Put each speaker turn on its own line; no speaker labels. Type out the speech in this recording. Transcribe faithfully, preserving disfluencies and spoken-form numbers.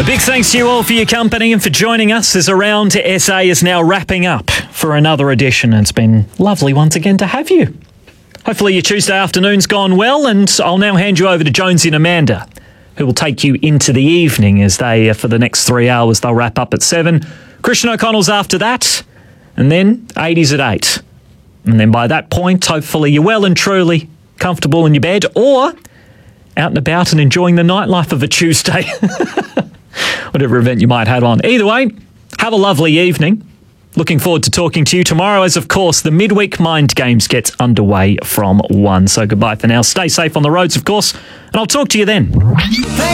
big thanks to you all for your company and for joining us as Around to S A is now wrapping up for another edition. It's been lovely once again to have you. Hopefully your Tuesday afternoon's gone well, and I'll now hand you over to Jonesy and Amanda, who will take you into the evening as they, for the next three hours, they'll wrap up at seven. Christian O'Connell's after that, and then eighties at eight. And then by that point, hopefully you're well and truly comfortable in your bed or out and about and enjoying the nightlife of a Tuesday. Whatever event you might have on. Either way, have a lovely evening. Looking forward to talking to you tomorrow as, of course, the midweek Mind Games gets underway from one. So goodbye for now. Stay safe on the roads, of course, and I'll talk to you then.